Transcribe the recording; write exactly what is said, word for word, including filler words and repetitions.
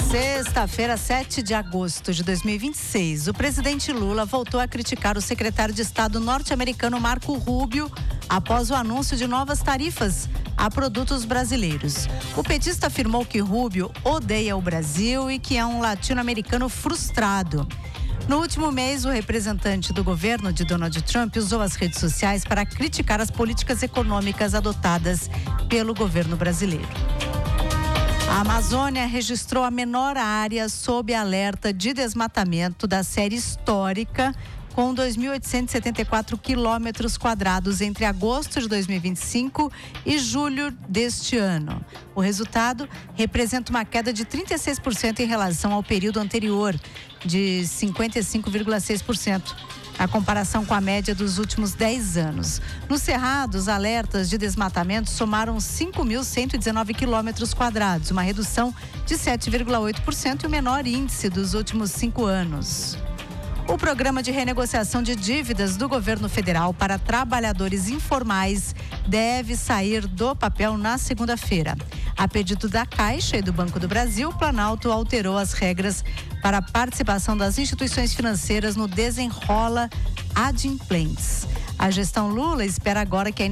Sexta-feira, sete de agosto de dois mil e vinte e seis, o presidente Lula voltou a criticar o secretário de Estado norte-americano Marco Rubio após o anúncio de novas tarifas a produtos brasileiros. O petista afirmou que Rubio odeia o Brasil e que é um latino-americano frustrado. No último mês, o representante do governo de Donald Trump usou as redes sociais para criticar as políticas econômicas adotadas pelo governo brasileiro. A Amazônia registrou a menor área sob alerta de desmatamento da série histórica, com dois mil oitocentos e setenta e quatro quilômetros quadrados entre agosto de dois mil e vinte e cinco e julho deste ano. O resultado representa uma queda de trinta e seis por cento em relação ao período anterior, de cinquenta e cinco vírgula seis por cento. A comparação com a média dos últimos dez anos. No Cerrado, os alertas de desmatamento somaram cinco mil cento e dezenove quilômetros quadrados, uma redução de sete vírgula oito por cento e o menor índice dos últimos cinco anos. O programa de renegociação de dívidas do governo federal para trabalhadores informais deve sair do papel na segunda-feira. A pedido da Caixa e do Banco do Brasil, o Planalto alterou as regras para a participação das instituições financeiras no desenrola adimplentes. A gestão Lula espera agora que a